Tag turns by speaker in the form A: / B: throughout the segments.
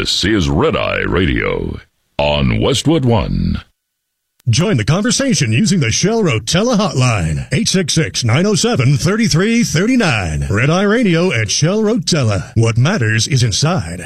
A: This is Red Eye Radio on Westwood One.
B: Join the conversation using the Shell Rotella hotline, 866-907-3339. Red Eye Radio at Shell Rotella. What matters is inside.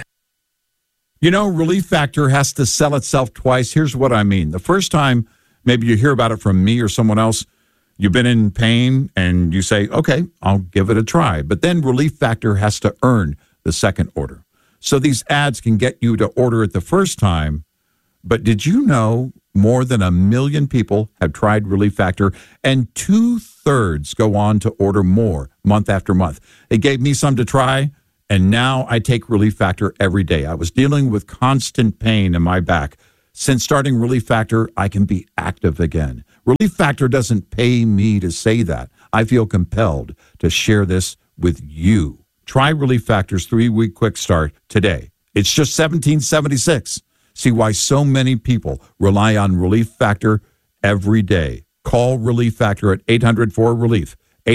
C: You know, Relief Factor has to sell itself twice. Here's what I mean. The first time, maybe you hear about it from me or someone else, you've been in pain and you say, okay, I'll give it a try. But then Relief Factor has to earn the second order. So these ads can get you to order it the first time. But did you know more than 1 million people have tried Relief Factor and 2/3 go on to order more month after month? It gave me some to try, and now I take Relief Factor every day. I was dealing with constant pain in my back. Since starting Relief Factor, I can be active again. Relief Factor doesn't pay me to say that. I feel compelled to share this with you. Try Relief Factor's 3-week quick start today. It's just $17.76. See why so many people rely on Relief Factor every day. Call Relief Factor at 800-4RELIEF,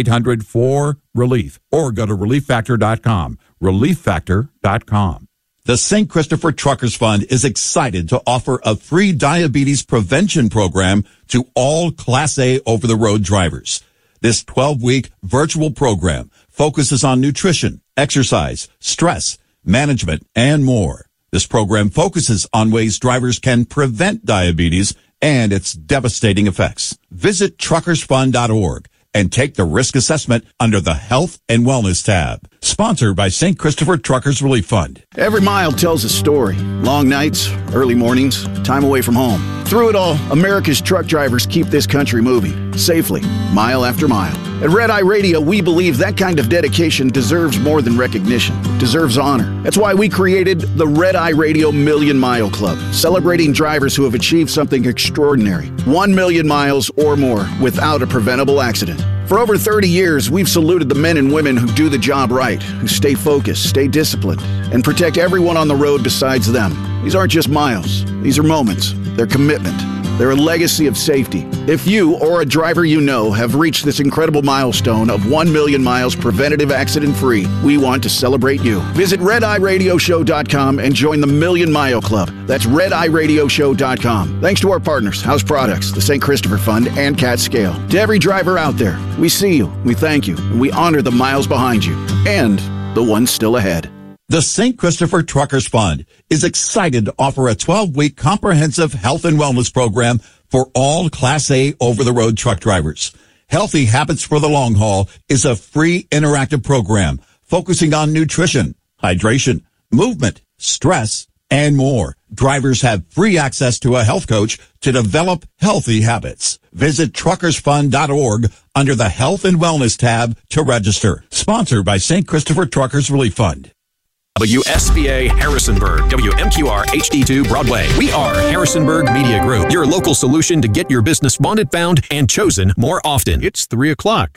C: 800-4RELIEF, or go to ReliefFactor.com, ReliefFactor.com.
D: The St. Christopher Truckers Fund is excited to offer a free diabetes prevention program to all Class A over-the-road drivers. This 12-week virtual program focuses on nutrition, exercise, stress, management, and more. This program focuses on ways drivers can prevent diabetes and its devastating effects. Visit truckersfund.org and take the risk assessment under the Health and Wellness tab. Sponsored by St. Christopher Truckers Relief Fund.
E: Every mile tells a story. Long nights, early mornings, time away from home. Through it all, America's truck drivers keep this country moving, safely, mile after mile. At Red Eye Radio, we believe that kind of dedication deserves more than recognition, deserves honor. That's why we created the Red Eye Radio Million Mile Club, celebrating drivers who have achieved something extraordinary. 1 million miles or more without a preventable accident. For over 30 years, we've saluted the men and women who do the job right, who stay focused, stay disciplined, and protect everyone on the road besides them. These aren't just miles. These are moments. They're commitment. They're a legacy of safety. If you or a driver you know have reached this incredible milestone of 1 million miles preventative accident-free, we want to celebrate you. Visit RedEyeRadioShow.com and join the Million Mile Club. That's RedEyeRadioShow.com. Thanks to our partners, House Products, the St. Christopher Fund, and Cat Scale. To every driver out there, we see you, we thank you, and we honor the miles behind you and the ones still ahead.
D: The St. Christopher Truckers Fund is excited to offer a 12-week comprehensive health and wellness program for all Class A over-the-road truck drivers. Healthy Habits for the Long Haul is a free interactive program focusing on nutrition, hydration, movement, stress, and more. Drivers have free access to a health coach to develop healthy habits. Visit truckersfund.org under the Health and Wellness tab to register. Sponsored by St. Christopher Truckers Relief Fund.
F: WSBA Harrisonburg, WMQR HD2 Broadway. We are Harrisonburg Media Group, your local solution to get your business wanted, found, and chosen more often. It's 3 o'clock.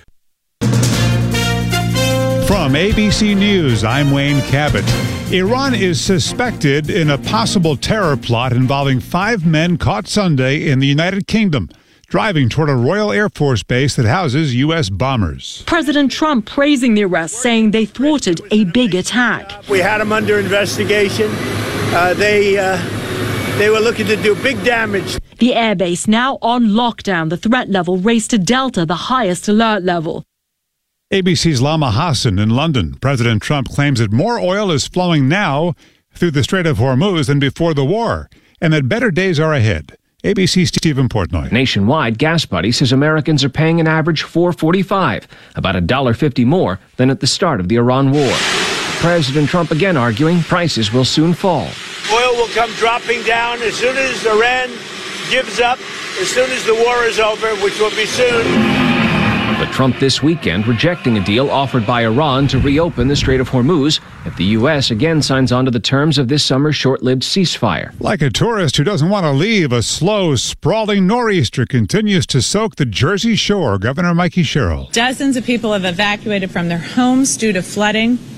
G: From ABC News, I'm Wayne Cabot. Iran is suspected in a possible terror plot involving 5 men caught Sunday in the United Kingdom, driving toward a Royal Air Force base that houses U.S. bombers.
H: President Trump praising the arrest, saying they thwarted a big attack.
I: We had them under investigation. They were looking to do big damage.
H: The airbase now on lockdown. The threat level raised to Delta, the highest alert level.
G: ABC's Lama Hassan in London. President Trump claims that more oil is flowing now through the Strait of Hormuz than before the war, and that better days are ahead. ABC's Stephen Portnoy.
J: Nationwide, Gas Buddy says Americans are paying an average $4.45, about $1.50 more than at the start of the Iran war. President Trump again arguing prices will soon fall.
I: Oil will come dropping down as soon as Iran gives up, as soon as the war is over, which will be soon.
J: But Trump this weekend rejecting a deal offered by Iran to reopen the Strait of Hormuz if the U.S. again signs on to the terms of this summer's short-lived ceasefire.
G: Like a tourist who doesn't want to leave, a slow, sprawling nor'easter continues to soak the Jersey Shore. Governor Mikey Sherrill.
K: Dozens of people have evacuated from their homes due to flooding.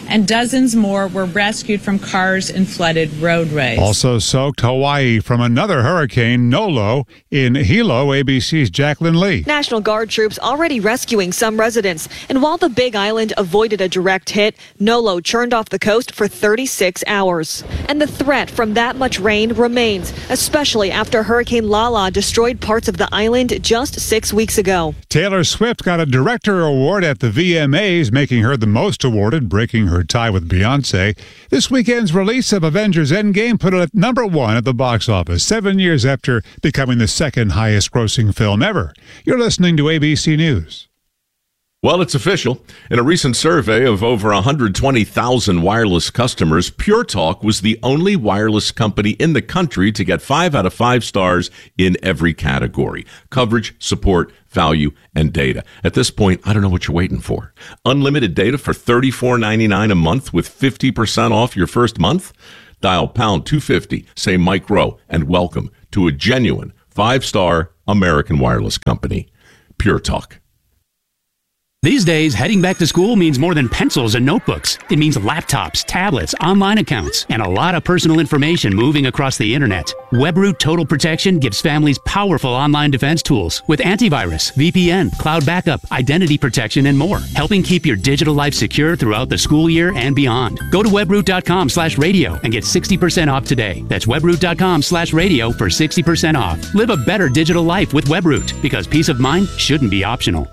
K: and dozens more were rescued from cars in flooded roadways.
G: Also soaked Hawaii from another hurricane, Nolo, in Hilo, ABC's Jacqueline Lee.
L: National Guard troops already rescuing some residents. And while the Big Island avoided a direct hit, Nolo churned off the coast for 36 hours. And the threat from that much rain remains, especially after Hurricane Lala destroyed parts of the island just 6 weeks ago.
G: Taylor Swift got a Director Award at the VMAs, making her the most awarded, breaking her tie with Beyoncé. This weekend's release of Avengers Endgame put it at #1 at the box office, 7 years after becoming the second highest grossing film ever. You're listening to ABC News.
M: Well, it's official. In a recent survey of over 120,000 wireless customers, Pure Talk was the only wireless company in the country to get 5 out of 5 stars in every category: coverage, support, value, and data. At this point, I don't know what you're waiting for. Unlimited data for $34.99 a month with 50% off your first month? Dial pound 250, say Mike Rowe, and welcome to a genuine 5-star American wireless company. Pure Talk.
N: These days, heading back to school means more than pencils and notebooks. It means laptops, tablets, online accounts, and a lot of personal information moving across the internet. WebRoot Total Protection gives families powerful online defense tools with antivirus, VPN, cloud backup, identity protection, and more, helping keep your digital life secure throughout the school year and beyond. Go to webroot.com/radio and get 60% off today. That's webroot.com/radio for 60% off. Live a better digital life with WebRoot, because peace of mind shouldn't be optional.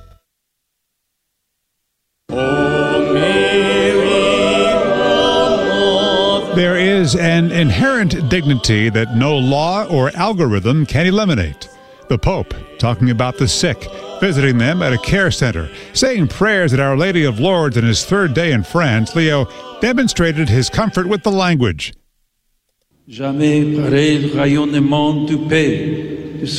G: There is an inherent dignity that no law or algorithm can eliminate. The Pope talking about the sick, visiting them at a care center, saying prayers at Our Lady of Lourdes on his third day in France. Leo demonstrated his comfort with the language.
O: Jamais pareil rayonnement du paix, de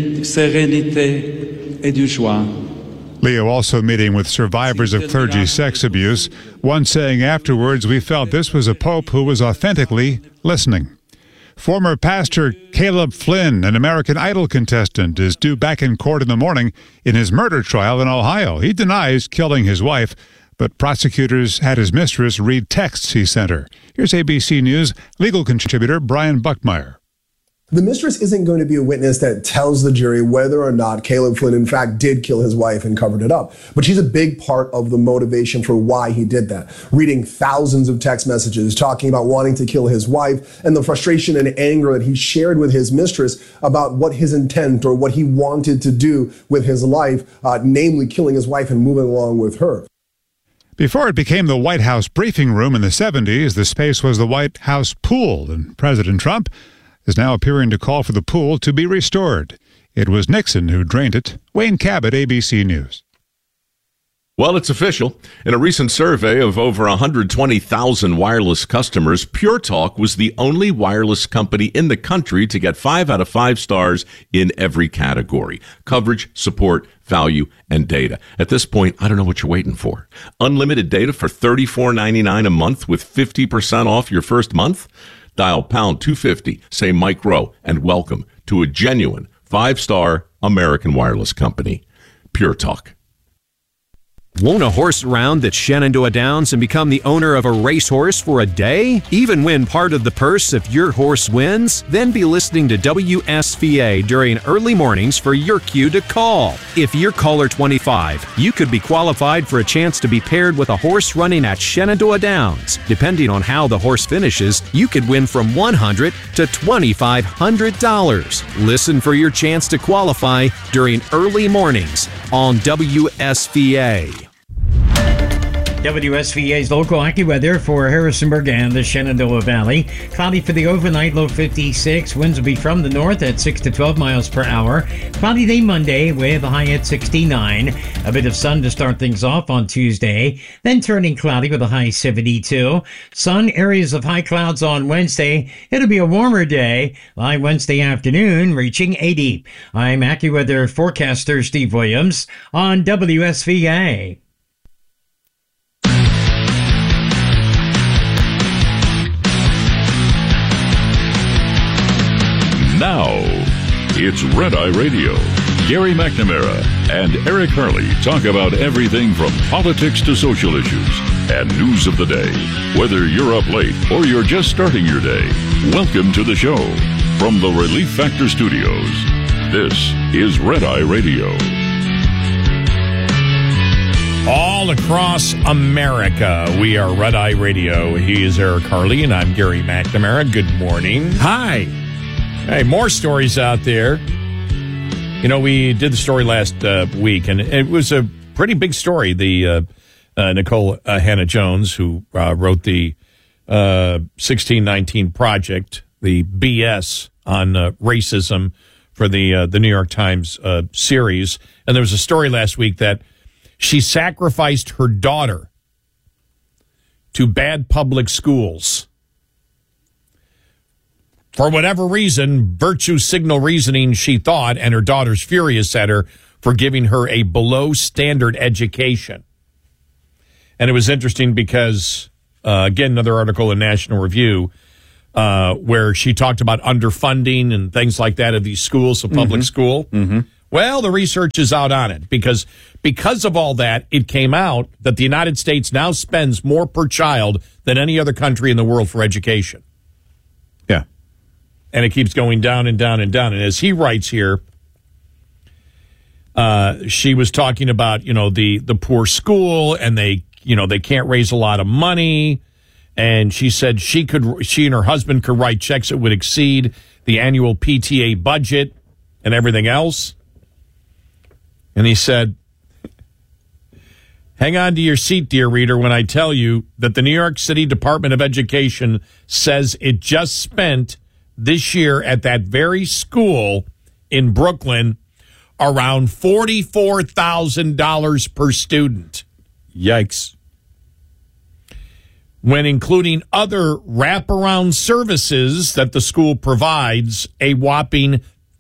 O: sérénité et de joie.
G: Leo also meeting with survivors of clergy sex abuse, one saying afterwards, "We felt this was a pope who was authentically listening." Former pastor Caleb Flynn, an American Idol contestant, is due back in court in the morning in his murder trial in Ohio. He denies killing his wife, but prosecutors had his mistress read texts he sent her. Here's ABC News legal contributor Brian Buckmeyer.
P: The mistress isn't going to be a witness that tells the jury whether or not Caleb Flynn, in fact, did kill his wife and covered it up. But she's a big part of the motivation for why he did that. Reading thousands of text messages, talking about wanting to kill his wife, and the frustration and anger that he shared with his mistress about what his intent or what he wanted to do with his life, namely killing his wife and moving along with her.
G: Before it became the White House briefing room in the 70s, the space was the White House pool, and President Trump is now appearing to call for the pool to be restored. It was Nixon who drained it. Wayne Cabot, ABC News.
M: Well, it's official. In a recent survey of over 120,000 wireless customers, Pure Talk was the only wireless company in the country to get 5 out of 5 stars in every category: coverage, support, value, and data. At this point, I don't know what you're waiting for. Unlimited data for $34.99 a month with 50% off your first month? Dial pound 250, say Mike Rowe, and welcome to a genuine 5-star American wireless company. Pure Talk.
F: Want a horse round at Shenandoah Downs and become the owner of a racehorse for a day? Even win part of the purse if your horse wins? Then be listening to WSVA during early mornings for your cue to call. If you're caller 25, you could be qualified for a chance to be paired with a horse running at Shenandoah Downs. Depending on how the horse finishes, you could win from $100 to $2,500. Listen for your chance to qualify during early mornings on WSVA.
Q: WSVA's local AccuWeather for Harrisonburg and the Shenandoah Valley. Cloudy for the overnight, low 56. Winds will be from the north at 6 to 12 miles per hour. Cloudy day Monday with a high at 69. A bit of sun to start things off on Tuesday. Then turning cloudy with a high 72. Sun, areas of high clouds on Wednesday. It'll be a warmer day by Wednesday afternoon, reaching 80. I'm AccuWeather forecaster Steve Williams on WSVA.
A: Now, it's Red Eye Radio. Gary McNamara and Eric Harley talk about everything from politics to social issues and news of the day. Whether you're up late or you're just starting your day, welcome to the show. From the Relief Factor Studios, this is Red Eye Radio.
R: All across America, we are Red Eye Radio. He is Eric Harley, and I'm Gary McNamara. Good morning.
C: Hi.
R: Hey, more stories out there. You know, we did the story last week, and it was a pretty big story. The Nicole Hannah-Jones, who wrote the 1619 Project, the BS on racism for the New York Times series. And there was a story last week that she sacrificed her daughter to bad public schools. For whatever reason, virtue signal reasoning, she thought, and her daughter's furious at her for giving her a below-standard education. And it was interesting because, again, another article in National Review where she talked about underfunding and things like that of these schools, of public school. Well, the research is out on it because of all that, it came out that the United States now spends more per child than any other country in the world for education.
C: Yeah.
R: And it keeps going down and down and down. And as he writes here, she was talking about, you know, the poor school, and they can't raise a lot of money. And she said she and her husband could write checks that would exceed the annual PTA budget and everything else. And he said, hang on to your seat, dear reader, when I tell you that the New York City Department of Education says it just spent this year at that very school in Brooklyn around $44,000 per student.
C: Yikes.
R: When including other wraparound services that the school provides, a whopping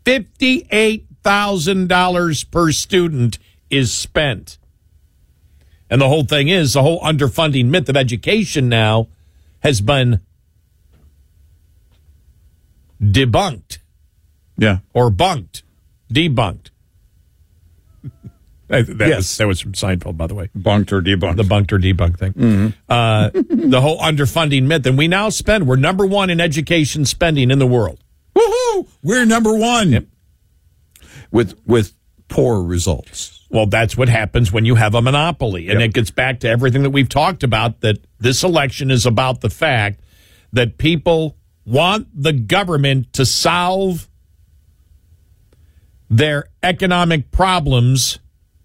R: $58,000 per student is spent. And the whole thing is, the whole underfunding myth of education now has been debunked.
C: Yeah.
R: Or bunked. Debunked. That was from Seinfeld, by the way.
C: Bunked or debunked.
R: The bunked or debunked thing. The whole underfunding myth. And we're number one in education spending in the world.
C: Woohoo! We're number one.
R: Yep.
C: With poor results.
R: Well, that's what happens when you have a monopoly. And it gets back to everything that we've talked about, that this election is about the fact that people want the government to solve their economic problems,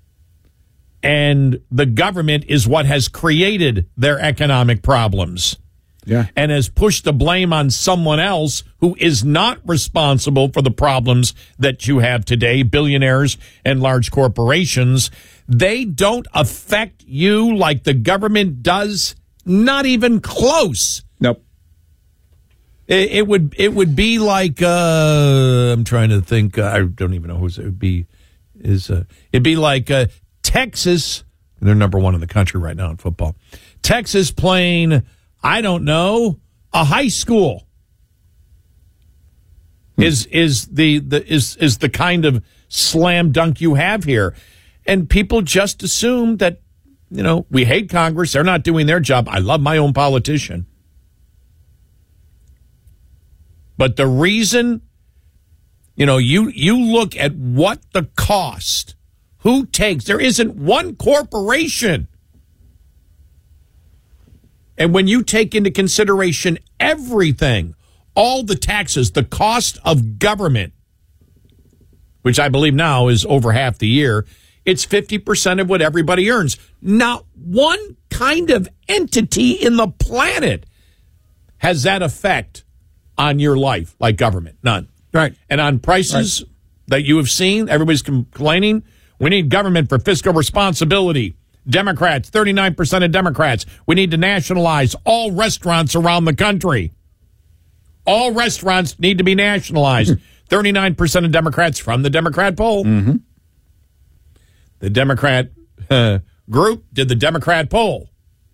R: and the government is what has created their economic problems.
C: Yeah.
R: And has pushed the blame on someone else who is not responsible for the problems that you have today, billionaires and large corporations. They don't affect you like the government does, not even close.
C: Nope.
R: It would be like I'm trying to think. I don't even know who it would be. It'd be like Texas. They're number one in the country right now in football. Texas playing, I don't know, a high school. Is the kind of slam dunk you have here, and people just assume that, you know, we hate Congress. They're not doing their job. I love my own politician. But the reason, you know, you look at what the cost, who takes, there isn't one corporation. And when you take into consideration everything, all the taxes, the cost of government, which I believe now is over half the year, it's 50% of what everybody earns. Not one kind of entity in the planet has that effect on your life like government. None.
C: Right.
R: And on prices that you have seen, everybody's complaining. We need government for fiscal responsibility. Democrats, 39% of Democrats. We need to nationalize all restaurants around the country. All restaurants need to be nationalized. 39% of Democrats from the Democrat poll. The Democrat group did the Democrat poll.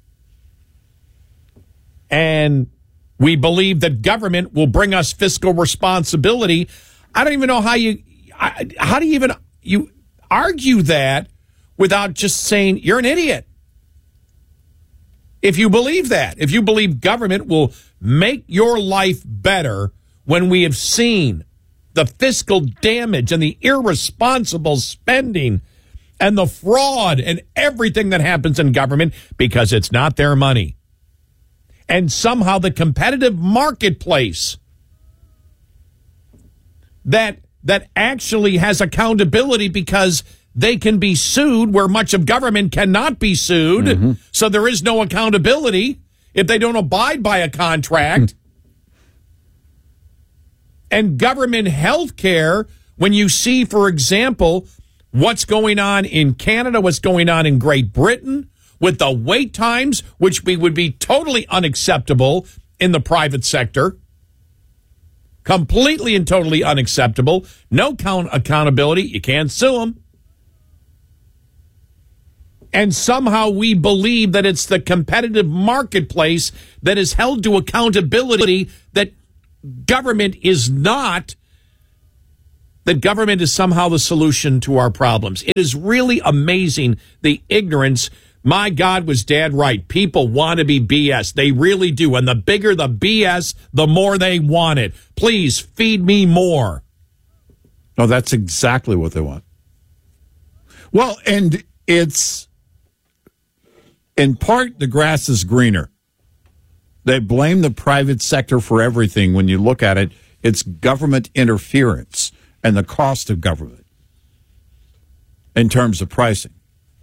R: And we believe that government will bring us fiscal responsibility. I don't even know how you how do you argue that without just saying you're an idiot? If you believe that, if you believe government will make your life better, when we have seen the fiscal damage and the irresponsible spending and the fraud and everything that happens in government because it's not their money. And somehow the competitive marketplace that actually has accountability because they can be sued where much of government cannot be sued. Mm-hmm. So there is no accountability if they don't abide by a contract. And government health care, when you see, for example, what's going on in Canada, what's going on in Great Britain, with the wait times, which would be totally unacceptable in the private sector, completely and totally unacceptable, no accountability, you can't sue them. And somehow we believe that it's the competitive marketplace that is held to accountability, that government is not, that government is somehow the solution to our problems. It is really amazing, the ignorance. My God, was Dad right? People want to be BS. They really do. And the bigger the BS, the more they want it. Please feed me more.
C: No, that's exactly what they want. Well, and it's, in part, the grass is greener. They blame the private sector for everything. When you look at it, it's government interference and the cost of government in terms of pricing.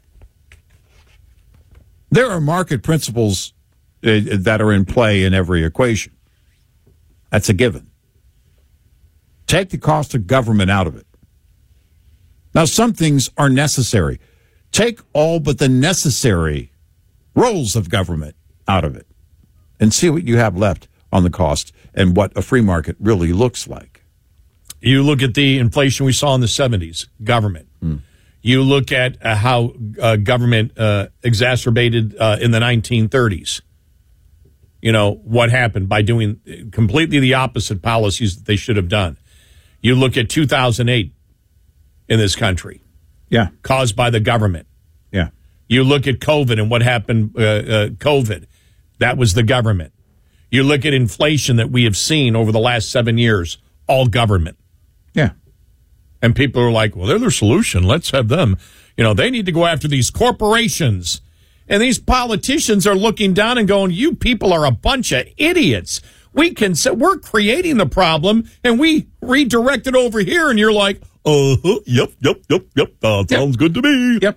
C: There are market principles that are in play in every equation. That's a given. Take the cost of government out of it. Now, some things are necessary. Take all but the necessary roles of government out of it and see what you have left on the cost and what a free market really looks like.
R: You look at the inflation we saw in the 70s, government. You look at how government exacerbated in the 1930s. You know, what happened by doing completely the opposite policies that they should have done. You look at 2008 in this country.
C: Yeah.
R: Caused by the government.
C: Yeah.
R: You look at COVID and what happened, COVID. That was the government. You look at inflation that we have seen over the last 7 years, all government.
C: Yeah.
R: And people are like, well, they're the solution. Let's have them. You know, they need to go after these corporations. And these politicians are looking down and going, you people are a bunch of idiots. We're creating the problem, and we redirect it over here. And you're like, yep. Sounds good to me.
C: Yep.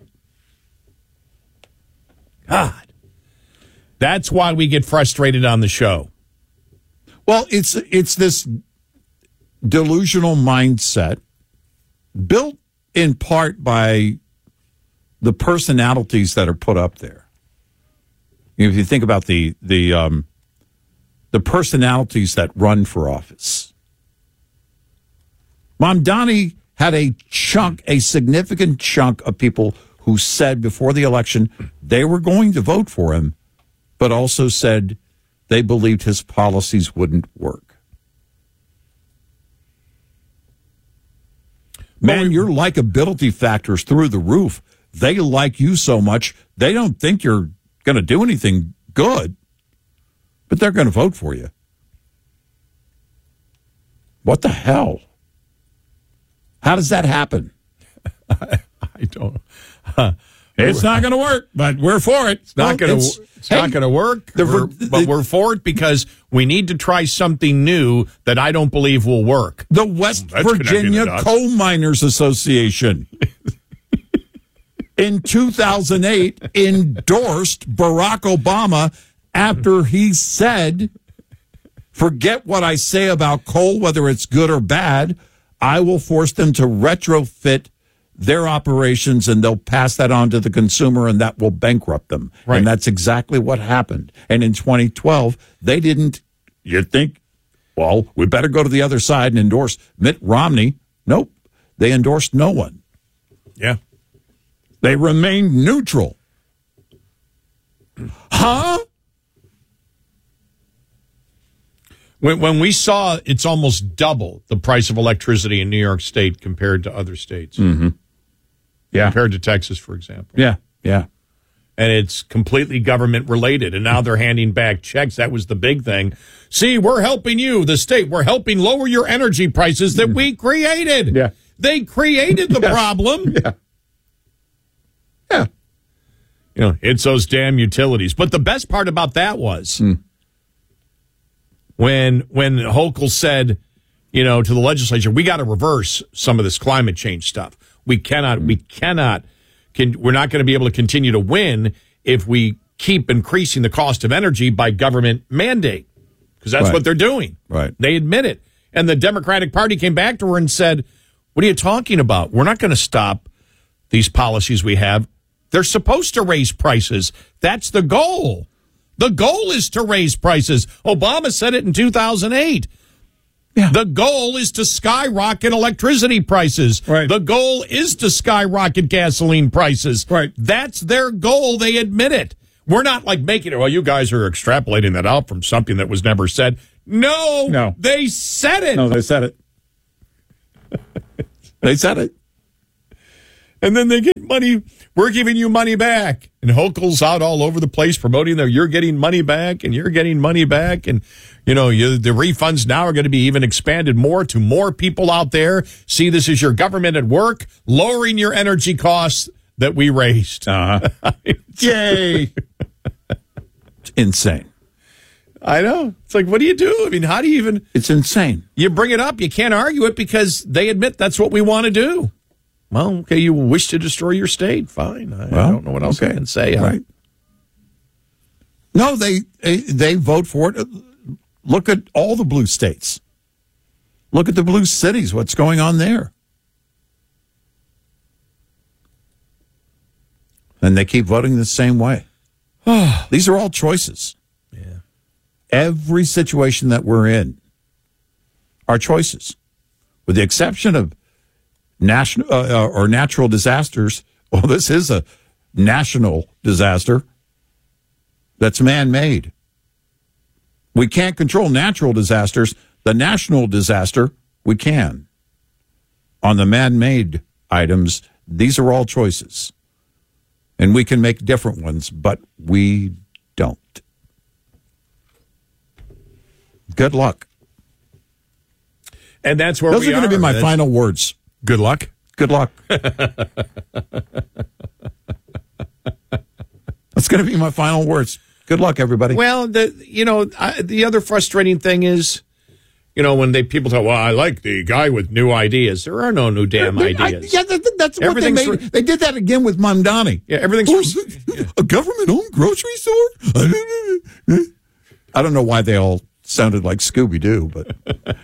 R: God. That's why we get frustrated on the show.
C: Well, it's this delusional mindset built in part by the personalities that are put up there. If you think about the personalities that run for office, Mamdani had a significant chunk of people who said before the election they were going to vote for him, but also said they believed his policies wouldn't work. Man, your likability factor is through the roof. They like you so much, they don't think you're going to do anything good, but they're going to vote for you. What the hell? How does that happen?
R: I don't.
C: It's not going to work, but we're for it.
R: It's not going to work, but we're for it because we need to try something new that I don't believe will work.
C: The West Virginia Coal Miners Association in 2008 endorsed Barack Obama after he said, forget what I say about coal, whether it's good or bad. I will force them to retrofit their operations, and they'll pass that on to the consumer, and that will bankrupt them. Right. And that's exactly what happened. And in 2012, they didn't, you'd think, well, we better go to the other side and endorse Mitt Romney. Nope. They endorsed no one.
R: Yeah.
C: They remained neutral. Huh?
R: When we saw it's almost double the price of electricity in New York State compared to other states.
C: Mm-hmm. Yeah.
R: Compared to Texas, for example.
C: Yeah, yeah.
R: And it's completely government related. And now they're handing back checks. That was the big thing. See, we're helping you, the state. We're helping lower your energy prices that we created.
C: Yeah.
R: They created the problem.
C: Yeah. Yeah.
R: You know, it's those damn utilities. But the best part about that was when Hochul said, you know, to the legislature, we got to reverse some of this climate change stuff. We're not going to be able to continue to win if we keep increasing the cost of energy by government mandate, because that's what they're doing.
C: Right.
R: They admit it. And the Democratic Party came back to her and said, what are you talking about? We're not going to stop these policies we have. They're supposed to raise prices. That's the goal. The goal is to raise prices. Obama said it in 2008. Yeah. The goal is to skyrocket electricity prices.
C: Right.
R: The goal is to skyrocket gasoline prices.
C: Right.
R: That's their goal. They admit it. We're not like making it, well, you guys are extrapolating that out from something that was never said. No. They said it.
C: No, they said it. They said it.
R: And then they get money. We're giving you money back. And Hochul's out all over the place promoting that you're getting money back and you're getting money back. And, you know, the refunds now are going to be even expanded more to more people out there. See, this is your government at work, lowering your energy costs that we raised.
C: Yay. It's insane.
R: I know. It's like, what do you do? I mean, how do you even...
C: It's insane.
R: You bring it up. You can't argue it because they admit that's what we want to do. Well, okay, you wish to destroy your state. Fine. I don't know what else I can say.
C: Right. No, they vote for it. Look at all the blue states. Look at the blue cities. What's going on there? And they keep voting the same way. These are all choices.
R: Yeah.
C: Every situation that we're in are choices, with the exception of national or natural disasters. Well, this is a national disaster that's man-made. We can't control natural disasters. The national disaster, we can. On the man-made items, these are all choices. And we can make different ones, but we don't. Good luck.
R: And that's where
C: those are going to be my final words.
R: Good luck.
C: Good luck. That's going to be my final words. Good luck, everybody.
R: Well, the other frustrating thing is, when people talk, well, I like the guy with new ideas. There are no new damn ideas.
C: That's what they made. They did that again with Mamdani.
R: Yeah, everything's
C: a government-owned grocery store. I don't know why they all sounded like Scooby-Doo, but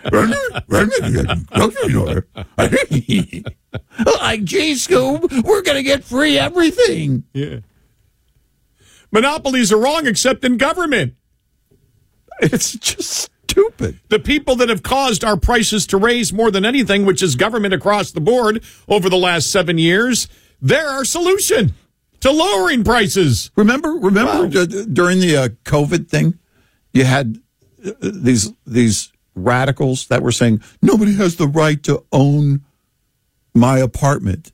C: like, gee, Scoob, we're going to get free everything.
R: Yeah. Monopolies are wrong except in government.
C: It's just stupid.
R: The people that have caused our prices to raise more than anything, which is government across the board over the last 7 years, they're our solution to lowering prices.
C: Remember during the COVID thing, you had these radicals that were saying nobody has the right to own my apartment.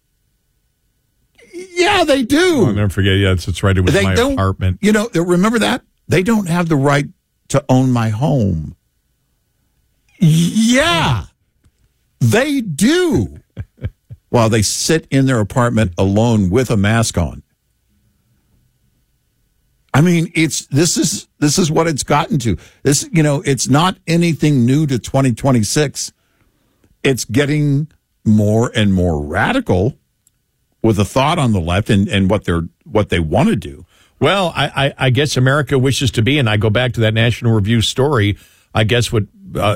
C: Yeah, they do.
R: I'll never forget. Yes, it's right. It was my apartment.
C: Remember that? They don't have the right to own my home. Yeah, they do. While they sit in their apartment alone with a mask on. I mean, this is what it's gotten to. This, it's not anything new to 2026. It's getting more and more radical with a thought on the left and what they want to do.
R: Well, I guess America wishes to be, and I go back to that National Review story. I guess if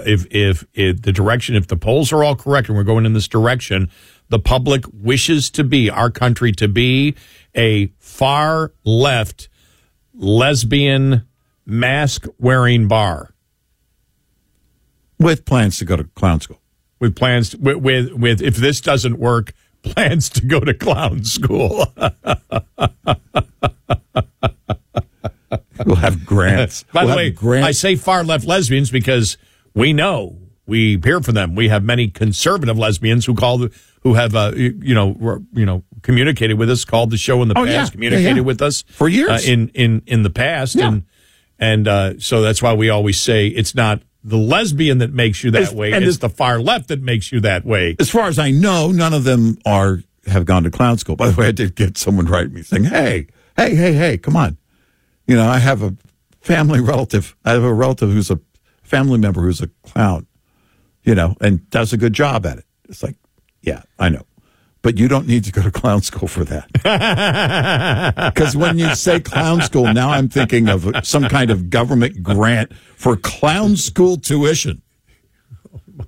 R: the polls are all correct and we're going in this direction, the public wishes to be, our country to be, a far left lesbian mask-wearing bar.
C: With plans to go to clown school.
R: With plans, with if this doesn't work, plans to go to clown school.
C: We'll have grants.
R: By
C: We'll
R: the
C: have
R: way, I say far left lesbians because we know, we hear from them. We have many conservative lesbians who have communicated with us, called the show in the past, communicated with us
C: for years
R: in the past, and so that's why we always say it's not the lesbian that makes you that way, it's the far left that makes you that way.
C: As far as I know, none of them have gone to clown school. By the way, I did get someone write me saying, hey, come on. I have a family relative. I have a relative who's a family member who's a clown, and does a good job at it. It's like, yeah, I know. But you don't need to go to clown school for that. Because when you say clown school, now I'm thinking of some kind of government grant for clown school tuition.
R: Oh, my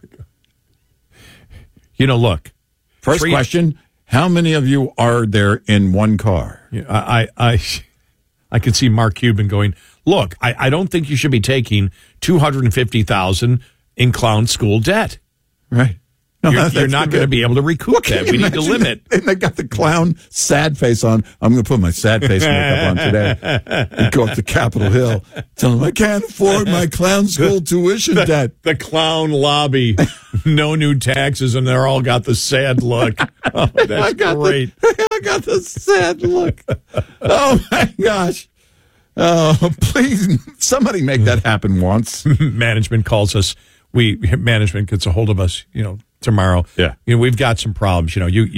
R: God. Look.
C: First question, how many of you are there in one car?
R: I could see Mark Cuban going, look, I don't think you should be taking $250,000 in clown school debt.
C: Right.
R: No, you're not going to be able to recoup that. We need to limit.
C: And they got the clown sad face on. I'm going to put my sad face makeup on today and go up to Capitol Hill. Tell them I can't afford my clown school tuition debt.
R: The clown lobby. No new taxes, and they're all got the sad look. Oh, that's great.
C: I got the sad look. Oh, my gosh. Oh, please, somebody make that happen once.
R: Management calls us. Management gets a hold of us, tomorrow.
C: Yeah.
R: We've got some problems. You